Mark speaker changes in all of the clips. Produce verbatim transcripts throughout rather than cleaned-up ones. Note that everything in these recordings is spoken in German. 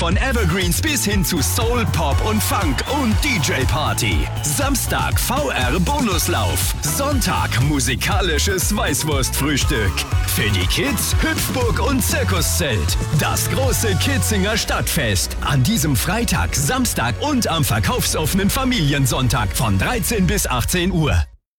Speaker 1: Von Evergreens bis hin zu Soul, Pop und Funk und D J-Party. Samstag V R-Bonuslauf. Sonntag musikalisches Weißwurstfrühstück. Für die Kids Hüpfburg und Zirkuszelt. Das große Kitzinger Stadtfest. An diesem Freitag, Samstag und am verkaufsoffenen Familiensonntag von dreizehn bis achtzehn Uhr.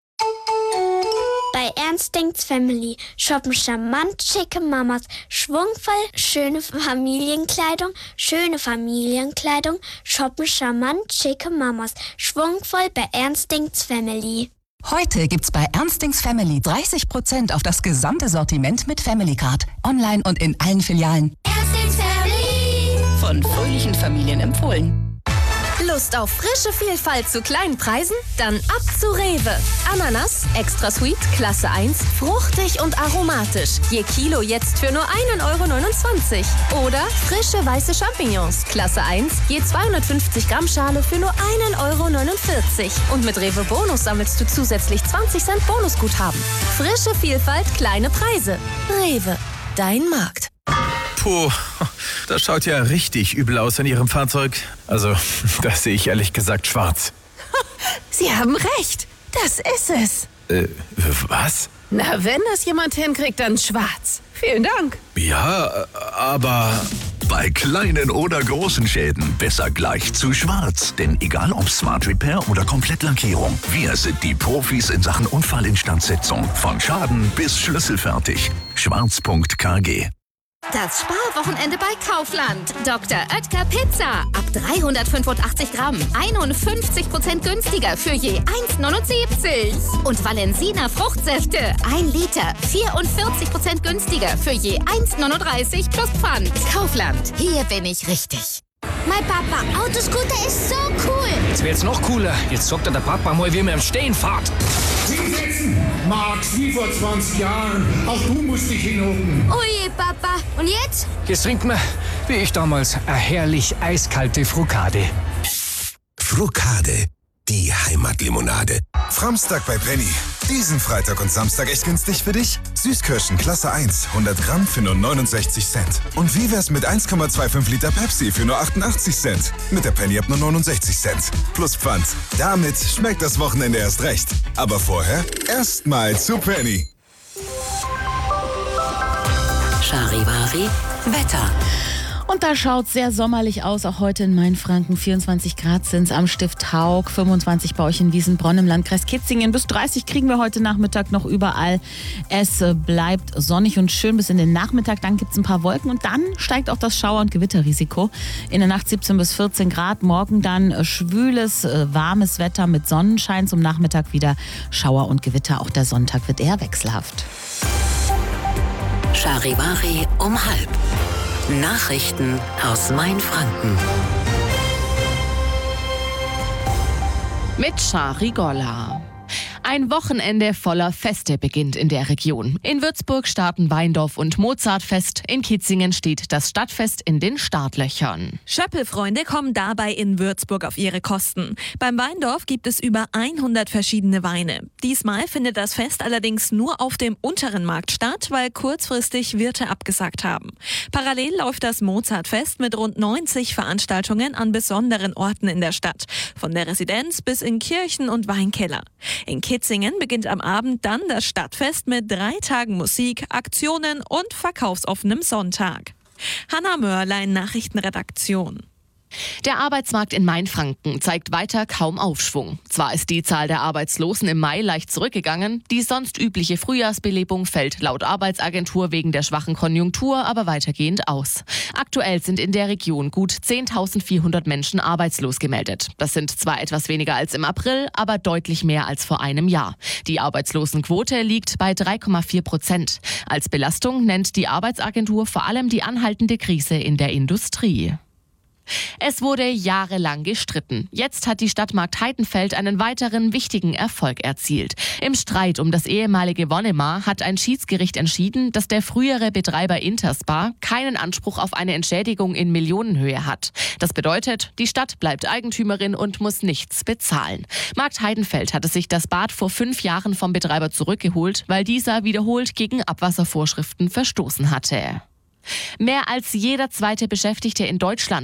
Speaker 2: Bei Ernstings Family shoppen charmant schicke Mamas, schwungvoll schöne Familienkleidung, schöne Familienkleidung, shoppen charmant schicke Mamas, schwungvoll bei Ernstings Family.
Speaker 3: Heute gibt's bei Ernstings Family dreißig Prozent auf das gesamte Sortiment mit Family Card. Online und in allen Filialen.
Speaker 2: Ernstings Family.
Speaker 3: Von fröhlichen Familien empfohlen.
Speaker 4: Lust auf frische Vielfalt zu kleinen Preisen? Dann ab zu Rewe. Ananas, extra sweet, Klasse eins, fruchtig und aromatisch. Je Kilo jetzt für nur ein Euro neunundzwanzig. Oder frische weiße Champignons, Klasse eins, je zweihundertfünfzig Gramm Schale für nur ein Euro neunundvierzig. Und mit Rewe Bonus sammelst du zusätzlich zwanzig Cent Bonusguthaben. Frische Vielfalt, kleine Preise. Rewe, dein Markt.
Speaker 5: Puh, das schaut ja richtig übel aus an Ihrem Fahrzeug. Also, das sehe ich ehrlich gesagt schwarz.
Speaker 6: Sie haben recht. Das ist es.
Speaker 5: Äh, was?
Speaker 6: Na, wenn das jemand hinkriegt, dann schwarz. Vielen Dank.
Speaker 5: Ja, aber...
Speaker 7: Bei kleinen oder großen Schäden besser gleich zu schwarz. Denn egal ob Smart Repair oder Komplettlackierung, wir sind die Profis in Sachen Unfallinstandsetzung. Von Schaden bis schlüsselfertig. schwarz punkt k g.
Speaker 4: Das Sparwochenende bei Kaufland. Doktor Oetker Pizza. Ab dreihundertfünfundachtzig Gramm. einundfünfzig Prozent günstiger für je eins neunundsiebzig. Und Valensina Fruchtsäfte. ein Liter. vierundvierzig Prozent günstiger für je eins neununddreißig plus Pfand. Kaufland. Hier bin ich richtig.
Speaker 2: Mein Papa, Autoscooter ist so cool.
Speaker 8: Jetzt wird's noch cooler. Jetzt sagt er der Papa mal, wie man im Stehen fährt.
Speaker 9: Hinsetzen, Max, wie vor zwanzig Jahren. Auch du musst dich hinhocken.
Speaker 2: Oje, Papa. Und jetzt?
Speaker 8: Jetzt trinkt man, wie ich damals, eine herrlich eiskalte Frukade.
Speaker 10: Frukade, die Heimatlimonade. Framstag bei Penny. Diesen Freitag und Samstag echt günstig für dich? Süßkirschen Klasse eins, hundert Gramm für nur neunundsechzig Cent. Und wie wär's mit eins Komma fünfundzwanzig Liter Pepsi für nur achtundachtzig Cent? Mit der Penny ab nur neunundsechzig Cent. Plus Pfand. Damit schmeckt das Wochenende erst recht. Aber vorher erstmal zu Penny.
Speaker 3: Charivari Wetter.
Speaker 11: Und da schaut sehr sommerlich aus, auch heute in Mainfranken. vierundzwanzig Grad sind es am Stift Haug, fünfundzwanzig bei euch in Wiesenbronn im Landkreis Kitzingen. Bis dreißig kriegen wir heute Nachmittag noch überall. Es bleibt sonnig und schön bis in den Nachmittag. Dann gibt es ein paar Wolken und dann steigt auch das Schauer- und Gewitterrisiko. In der Nacht siebzehn bis vierzehn Grad. Morgen dann schwüles, warmes Wetter mit Sonnenschein. Zum Nachmittag wieder Schauer und Gewitter. Auch der Sonntag wird eher wechselhaft.
Speaker 3: Charivari um halb. Nachrichten aus Mainfranken.
Speaker 12: Mit Shari Golla. Ein Wochenende voller Feste beginnt in der Region. In Würzburg starten Weindorf und Mozartfest. In Kitzingen steht das Stadtfest in den Startlöchern.
Speaker 13: Schöppelfreunde kommen dabei in Würzburg auf ihre Kosten. Beim Weindorf gibt es über hundert verschiedene Weine. Diesmal findet das Fest allerdings nur auf dem unteren Markt statt, weil kurzfristig Wirte abgesagt haben. Parallel läuft das Mozartfest mit rund neunzig Veranstaltungen an besonderen Orten in der Stadt. Von der Residenz bis in Kirchen und Weinkeller. In Kitzingen beginnt am Abend dann das Stadtfest mit drei Tagen Musik, Aktionen und verkaufsoffenem Sonntag. Hanna Mörlein, Nachrichtenredaktion.
Speaker 12: Der Arbeitsmarkt in Mainfranken zeigt weiter kaum Aufschwung. Zwar ist die Zahl der Arbeitslosen im Mai leicht zurückgegangen, die sonst übliche Frühjahrsbelebung fällt laut Arbeitsagentur wegen der schwachen Konjunktur aber weitergehend aus. Aktuell sind in der Region gut zehntausendvierhundert Menschen arbeitslos gemeldet. Das sind zwar etwas weniger als im April, aber deutlich mehr als vor einem Jahr. Die Arbeitslosenquote liegt bei drei Komma vier Prozent. Als Belastung nennt die Arbeitsagentur vor allem die anhaltende Krise in der Industrie. Es wurde jahrelang gestritten. Jetzt hat die Stadtmarkt Heidenfeld einen weiteren wichtigen Erfolg erzielt. Im Streit um das ehemalige Wonnemar hat ein Schiedsgericht entschieden, dass der frühere Betreiber Interspar keinen Anspruch auf eine Entschädigung in Millionenhöhe hat. Das bedeutet, die Stadt bleibt Eigentümerin und muss nichts bezahlen. Markt Heidenfeld hatte sich das Bad vor fünf Jahren vom Betreiber zurückgeholt, weil dieser wiederholt gegen Abwasservorschriften verstoßen hatte. Mehr als jeder zweite Beschäftigte in Deutschland